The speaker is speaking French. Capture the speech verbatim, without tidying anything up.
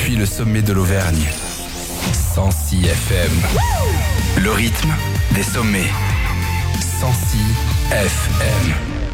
depuis le sommet de l'Auvergne. cent six F M. Le rythme des sommets. cent six F M.